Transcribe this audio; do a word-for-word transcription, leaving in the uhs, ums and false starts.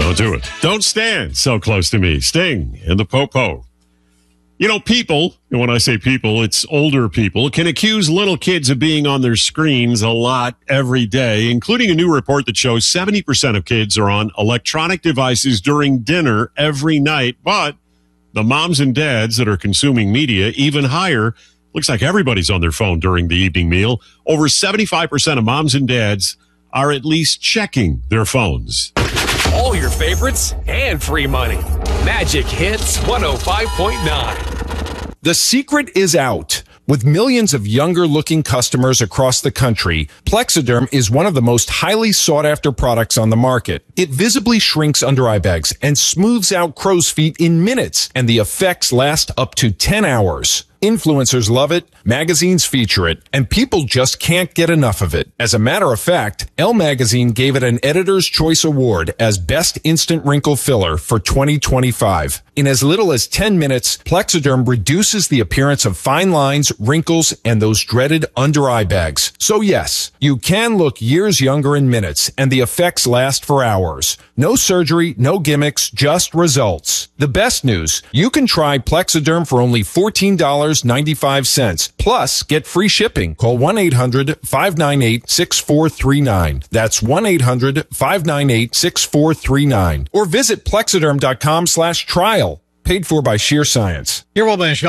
Don't do it. Don't stand so close to me. Sting and the Popo. You know, people, and when I say people, it's older people, can accuse little kids of being on their screens a lot every day, including a new report that shows seventy percent of kids are on electronic devices during dinner every night. But the moms and dads that are consuming media, even higher. Looks like everybody's on their phone during the evening meal. Over seventy-five percent of moms and dads are at least checking their phones. All your favorites and free money. Magic Hits one oh five point nine. The secret is out. With millions of younger-looking customers across the country, Plexiderm is one of the most highly sought-after products on the market. It visibly shrinks under-eye bags and smooths out crow's feet in minutes, and the effects last up to ten hours. Influencers love it, magazines feature it, and people just can't get enough of it. As a matter of fact, Elle Magazine gave it an Editor's Choice Award as Best Instant Wrinkle Filler for twenty twenty-five. In as little as ten minutes, Plexiderm reduces the appearance of fine lines, wrinkles, and those dreaded under-eye bags. So yes, you can look years younger in minutes, and the effects last for hours. No surgery, no gimmicks, just results. The best news, you can try Plexiderm for only fourteen dollars and ninety-five cents. Plus, get free shipping. Call one eight hundred five nine eight six four three nine. That's one eight hundred five nine eight six four three nine. Or visit Plexiderm dot com slash trial. Paid for by Sheer Science. Here, well,